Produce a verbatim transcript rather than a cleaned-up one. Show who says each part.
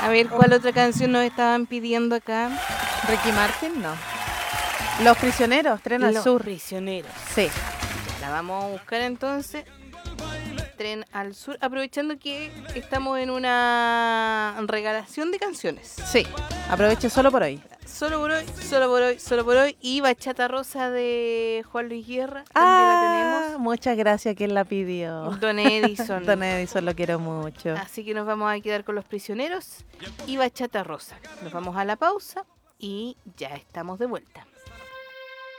Speaker 1: A ver, ¿cuál otra canción nos estaban pidiendo acá?
Speaker 2: Ricky Martin, no. Los prisioneros, Tren al
Speaker 1: Los
Speaker 2: Sur.
Speaker 1: Prisioneros.
Speaker 2: Sí.
Speaker 1: La vamos a buscar entonces. Tren al Sur. Aprovechando que estamos en una regalación de canciones.
Speaker 2: Sí. Aproveche solo por hoy.
Speaker 1: Solo por hoy, solo por hoy, solo por hoy. Y Bachata Rosa de Juan Luis Guerra. También
Speaker 2: Ah,
Speaker 1: la tenemos.
Speaker 2: muchas gracias. ¿Quién la pidió?
Speaker 1: Don Edison.
Speaker 2: Don Edison, lo quiero mucho.
Speaker 1: Así que nos vamos a quedar con Los Prisioneros y Bachata Rosa. Nos vamos a la pausa y ya estamos de vuelta.